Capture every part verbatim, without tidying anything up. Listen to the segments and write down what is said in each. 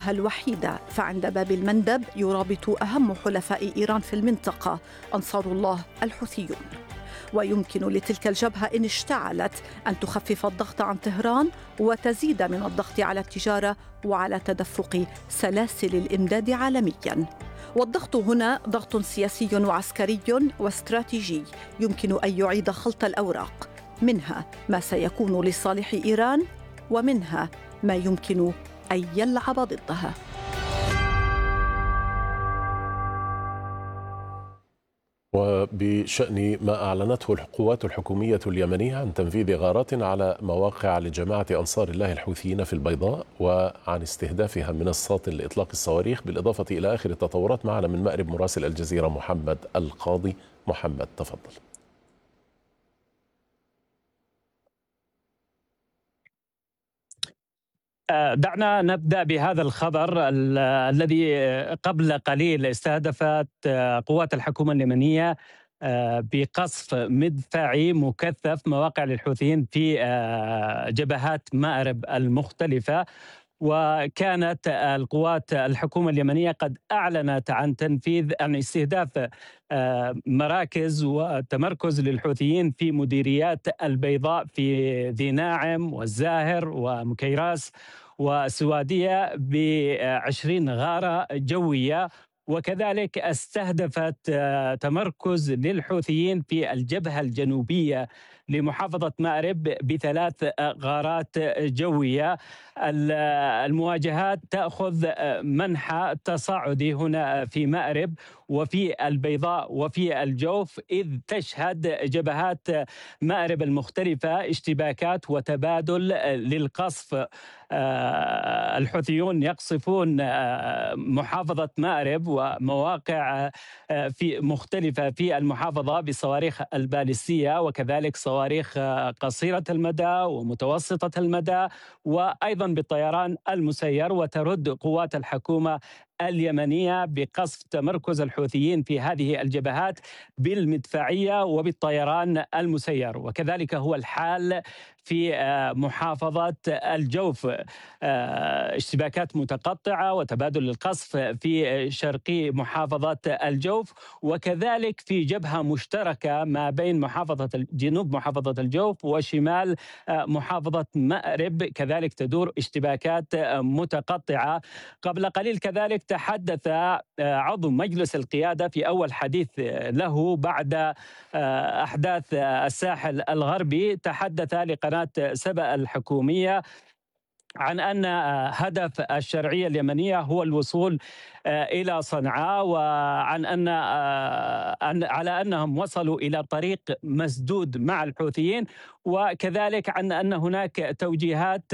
الجبهة الوحيدة، فعند باب المندب يرابط أهم حلفاء إيران في المنطقة أنصار الله الحوثيون. ويمكن لتلك الجبهة إن اشتعلت أن تخفف الضغط عن طهران وتزيد من الضغط على التجارة وعلى تدفق سلاسل الإمداد عالمياً. والضغط هنا ضغط سياسي وعسكري واستراتيجي يمكن أن يعيد خلط الأوراق، منها ما سيكون لصالح إيران ومنها ما يمكن أن يلعب ضدها. وبشأن ما أعلنته القوات الحكومية اليمنية عن تنفيذ غارات على مواقع لجماعة أنصار الله الحوثيين في البيضاء وعن استهدافها منصات لإطلاق الصواريخ، بالإضافة إلى آخر التطورات، معنا من مأرب مراسل الجزيرة محمد القاضي. محمد تفضل. دعنا نبدأ بهذا الخبر الذي قبل قليل استهدفت قوات الحكومة اليمنية بقصف مدفعي مكثف مواقع للحوثيين في جبهات مأرب المختلفة. وكانت القوات الحكومة اليمنية قد أعلنت عن تنفيذ عن استهداف مراكز وتمركز للحوثيين في مديريات البيضاء في ذي ناعم والزاهر ومكيراس وسوادية بعشرين غارة جوية. وكذلك استهدفت تمركز للحوثيين في الجبهة الجنوبية لمحافظة مأرب بثلاث غارات جوية. المواجهات تأخذ منحى تصاعدي هنا في مأرب وفي البيضاء وفي الجوف، إذ تشهد جبهات مأرب المختلفة اشتباكات وتبادل للقصف. الحوثيون يقصفون محافظة مأرب ومواقع في مختلفة في المحافظة بصواريخ البالستية وكذلك صواريخ قصيرة المدى ومتوسطة المدى وأيضا بالطيران المسير. وترد قوات الحكومة اليمنية بقصف تمركز الحوثيين في هذه الجبهات بالمدفعية وبالطيران المسير. وكذلك هو الحال في محافظة الجوف، اشتباكات متقطعة وتبادل القصف في شرقي محافظة الجوف، وكذلك في جبهة مشتركة ما بين محافظة جنوب محافظة الجوف وشمال محافظة مأرب، كذلك تدور اشتباكات متقطعة. قبل قليل كذلك تحدث عضو مجلس القيادة في أول حديث له بعد أحداث الساحل الغربي، تحدث لقناة سبأ الحكومية عن أن هدف الشرعية اليمنية هو الوصول إلى صنعاء، وعن أن على أنهم وصلوا إلى طريق مسدود مع الحوثيين، وكذلك عن أن هناك توجيهات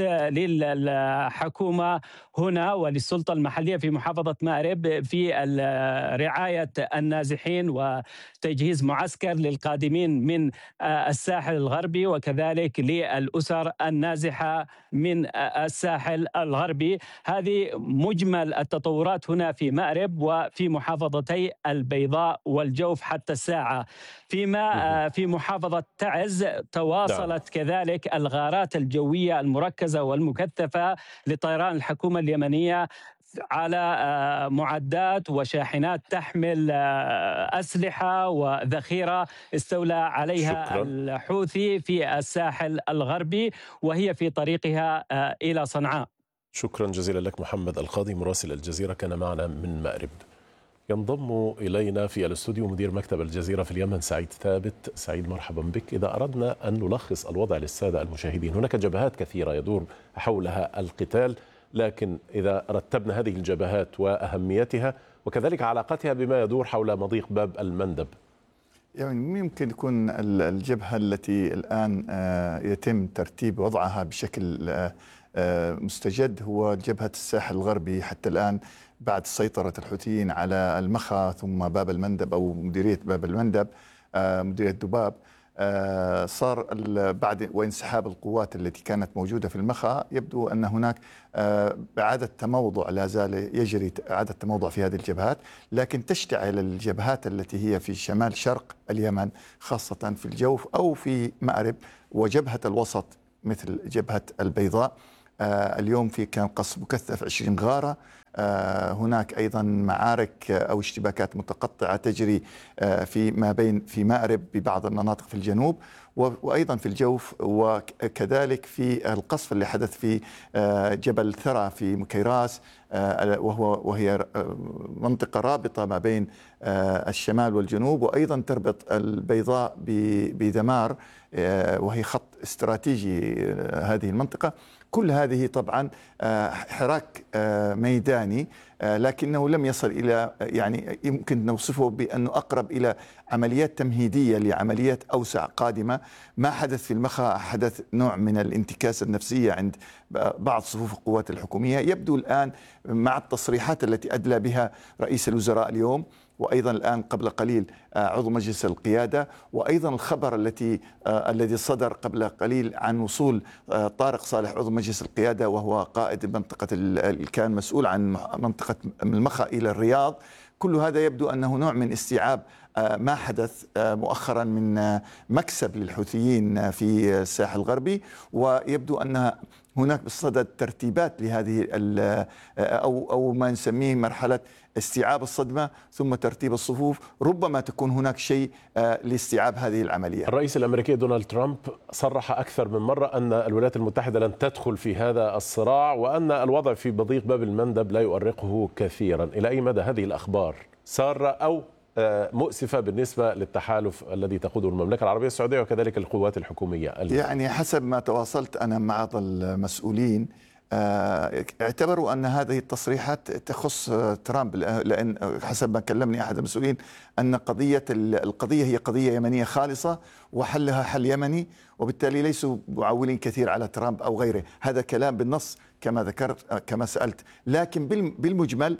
للحكومة هنا وللسلطة المحلية في محافظة مأرب في رعاية النازحين وتجهيز معسكر للقادمين من الساحل الغربي وكذلك للأسر النازحة من الساحل الغربي. هذه مجمل التطورات هنا في مأرب وفي محافظتي البيضاء والجوف حتى الساعة. فيما في محافظة تعز تواصلت كذلك الغارات الجوية المركزة والمكثفة لطيران الحكومة اليمنية على معدات وشاحنات تحمل أسلحة وذخيرة استولى عليها شكرا. الحوثي في الساحل الغربي وهي في طريقها إلى صنعاء. شكرا جزيلا لك محمد القاضي مراسل الجزيرة، كان معنا من مأرب. ينضم إلينا في الاستوديو مدير مكتب الجزيرة في اليمن سعيد ثابت. سعيد مرحبا بك. إذا أردنا أن نلخص الوضع للسادة المشاهدين، هناك جبهات كثيرة يدور حولها القتال، لكن إذا رتبنا هذه الجبهات وأهميتها وكذلك علاقتها بما يدور حول مضيق باب المندب، يعني يمكن يكون الجبهة التي الآن يتم ترتيب وضعها بشكل مستجد هو جبهة الساحل الغربي حتى الآن، بعد سيطرة الحوثيين على المخا ثم باب المندب أو مديرية باب المندب مديرية دباب. صار بعد وانسحاب القوات التي كانت موجودة في المخا يبدو أن هناك إعادة تموضع، لا زال يجري إعادة تموضع في هذه الجبهات، لكن تشتعل الجبهات التي هي في شمال شرق اليمن خاصة في الجوف أو في مأرب وجبهة الوسط مثل جبهة البيضاء. اليوم في كان قصف مكثف عشرين غارة. هناك أيضا معارك أو اشتباكات متقطعة تجري في ما بين في مأرب ببعض المناطق في الجنوب، وأيضا في الجوف، وكذلك في القصف اللي حدث في جبل ثرى في مكيراس، وهو وهي منطقة رابطة ما بين الشمال والجنوب، وأيضا تربط البيضاء بدمار وهي خط استراتيجي هذه المنطقة. كل هذه طبعا حراك ميداني، لكنه لم يصل إلى، يعني يمكن نوصفه بأنه أقرب إلى عمليات تمهيدية لعمليات أوسع قادمة. ما حدث في المخا حدث نوع من الانتكاسة النفسية عند بعض صفوف القوات الحكومية. يبدو الآن مع التصريحات التي أدلى بها رئيس الوزراء اليوم، وأيضا الآن قبل قليل عضو مجلس القيادة، وأيضا الخبر التي الذي صدر قبل قليل عن وصول طارق صالح عضو مجلس القيادة وهو قائد منطقة كان مسؤول عن منطقة المخا إلى الرياض. كل هذا يبدو أنه نوع من استيعاب ما حدث مؤخرا من مكسب للحوثيين في الساحل الغربي، ويبدو أن هناك بالصدد ترتيبات لهذه أو أو ما نسميه مرحلة استيعاب الصدمة ثم ترتيب الصفوف. ربما تكون هناك شيء لاستيعاب هذه العملية. الرئيس الأمريكي دونالد ترامب صرح أكثر من مرة أن الولايات المتحدة لن تدخل في هذا الصراع، وأن الوضع في بضيق باب المندب لا يؤرقه كثيرا. إلى أي مدى هذه الأخبار سارة أو مؤسفة بالنسبة للتحالف الذي تقوده المملكة العربية السعودية وكذلك القوات الحكومية؟ يعني حسب ما تواصلت أنا مع بعض المسؤولين اعتبروا أن هذه التصريحات تخص ترامب، لأن حسب ما كلمني أحد المسؤولين أن قضية القضية هي قضية يمنية خالصة وحلها حل يمني، وبالتالي ليسوا معولين كثير على ترامب أو غيره. هذا كلام بالنص كما ذكرت كما سألت، لكن بالمجمل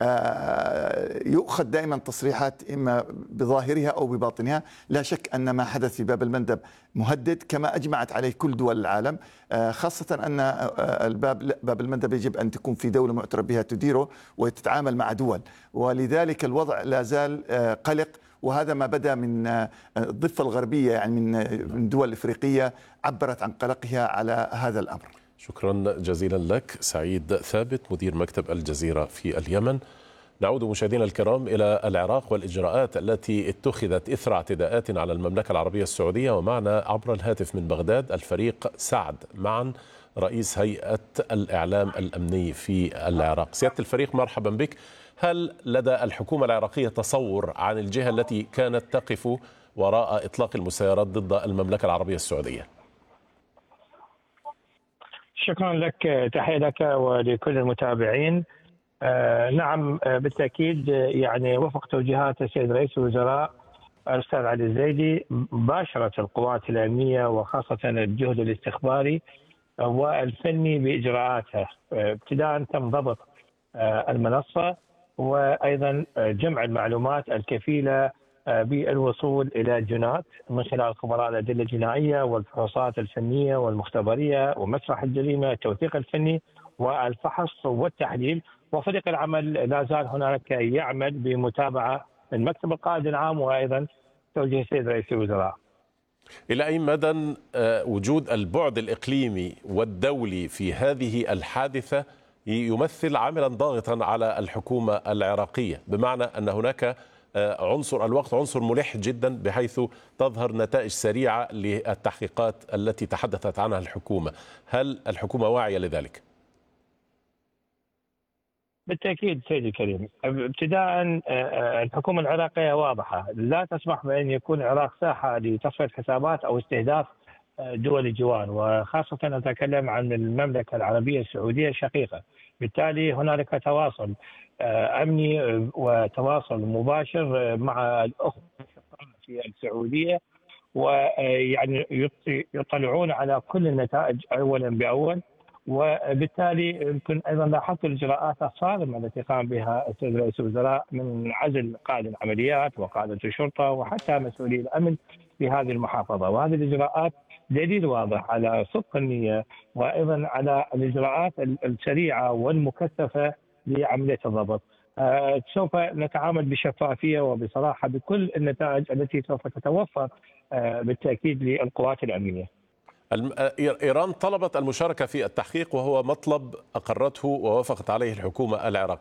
يؤخذ دائما تصريحات إما بظاهرها أو بباطنها. لا شك أن ما حدث في باب المندب مهدد كما أجمعت عليه كل دول العالم، خاصة أن الباب باب المندب يجب أن تكون في دولة معترف بها تديره وتتعامل مع دول، ولذلك الوضع لا زال قلق. وهذا ما بدأ من الضفة الغربية، يعني من الدول الإفريقية عبرت عن قلقها على هذا الأمر. شكرا جزيلا لك سعيد ثابت مدير مكتب الجزيرة في اليمن. نعود مشاهدينا الكرام إلى العراق والإجراءات التي اتخذت إثر اعتداءات على المملكة العربية السعودية، ومعنا عبر الهاتف من بغداد الفريق سعد معا رئيس هيئة الإعلام الأمني في العراق. سيادة الفريق مرحبا بك. هل لدى الحكومة العراقية تصور عن الجهة التي كانت تقف وراء إطلاق المسيرات ضد المملكة العربية السعودية؟ شكرا لك، تحية لك ولكل المتابعين. آه نعم آه بالتأكيد، يعني وفق توجيهات السيد رئيس الوزراء الأستاذ علي الزيدي باشرت القوات الأمنية وخاصة الجهد الاستخباري والفني بإجراءاتها. آه ابتداء تم ضبط آه المنصة، وأيضا جمع المعلومات الكفيلة بالوصول إلى الجنات من خلال خبراء الأدلة الجنائية والفحوصات الفنية والمختبرية ومسرح الجريمة، التوثيق الفني والفحص والتحليل. وفريق العمل لا زال هناك يعمل بمتابعة من مكتب القائد العام وأيضا توجيه السيد رئيس الوزراء. إلى أي مدى وجود البعد الإقليمي والدولي في هذه الحادثة يمثل عاملا ضاغطا على الحكومة العراقية، بمعنى أن هناك عنصر الوقت عنصر ملح جدا بحيث تظهر نتائج سريعة للتحقيقات التي تحدثت عنها الحكومة؟ هل الحكومة واعية لذلك؟ بالتأكيد سيدي الكريم. ابتداء الحكومة العراقية واضحة، لا تسمح بأن يكون العراق ساحة لتصفية حسابات أو استهداف دول الجوار، وخاصة نتكلم عن المملكة العربية السعودية شقيقة. بالتالي هنالك تواصل أمني وتواصل مباشر مع الأخوة في السعودية، ويعني يطلعون على كل النتائج أولا بأول. وبالتالي يمكن أيضا لاحظت الإجراءات الصارمة التي قام بها السيد رئيس الوزراء من عزل قائد العمليات وقادة الشرطة وحتى مسؤولي الأمن في هذه المحافظة، وهذه الإجراءات دليل واضح على صدق النية وأيضا على الإجراءات السريعة والمكثفة لعملية الضبط. آه سوف نتعامل بشفافية وبصراحة بكل النتائج التي سوف تتوفر آه بالتأكيد للقوات الأمنية. إيران طلبت المشاركة في التحقيق وهو مطلب أقرته ووافقت عليه الحكومة العراقية.